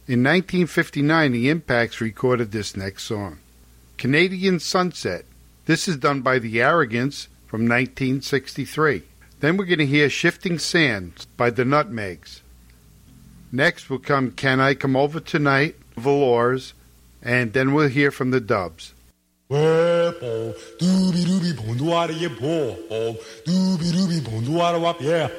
In 1959, the Impacts recorded this next song, Canadian Sunset. This is done by the Arrogants from 1963. Then we're going to hear Shifting Sands by the Nutmegs. Next will come Can I Come Over Tonight, Velours, and then we'll hear from the Dubs. Doobie doobie boom do out of your ball. Doobie doobie boom do out of wap, yeah.